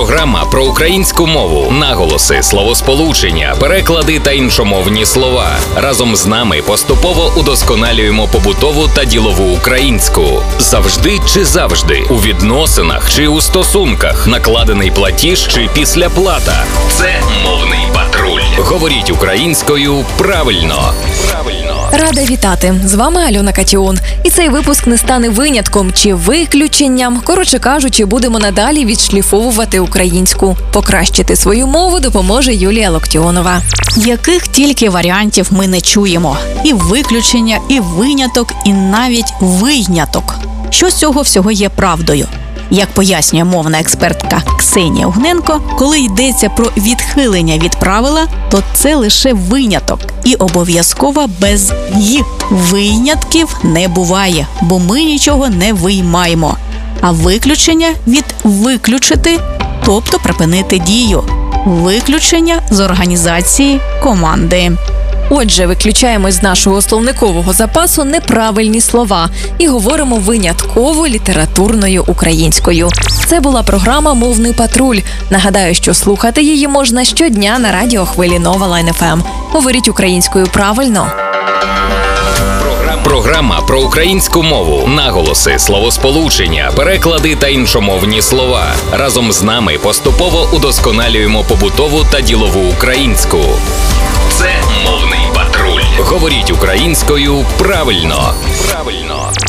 Програма про українську мову, наголоси, словосполучення, переклади та іншомовні слова. Разом з нами поступово удосконалюємо побутову та ділову українську. Завжди чи завжди, у відносинах чи у стосунках, накладений платіж чи післяплата. Це мовний патруль. Говоріть українською правильно. Рада вітати! З вами Альона Катіон. І цей випуск не стане винятком чи виключенням. Коротше кажучи, будемо надалі відшліфовувати українську. Покращити свою мову допоможе Юлія Локтіонова. Яких тільки варіантів ми не чуємо. І виключення, і виняток, і навіть вийняток. Що з цього всього є правдою? Як пояснює мовна експертка Ксенія Угненко, коли йдеться про відхилення від правила, то це лише виняток. І обов'язково без «й». Винятків не буває, бо ми нічого не виймаємо. А виключення від «виключити», тобто припинити дію. Виключення з організації команди. Отже, виключаємо з нашого словникового запасу неправильні слова і говоримо винятково літературною українською. Це була програма «Мовний патруль». Нагадаю, що слухати її можна щодня на радіохвилі Нова Лайн ФМ. Говоріть українською правильно. Програма про українську мову, наголоси, словосполучення, переклади та іншомовні слова. Разом з нами поступово удосконалюємо побутову та ділову українську. Це мовний патруль. Говоріть українською правильно.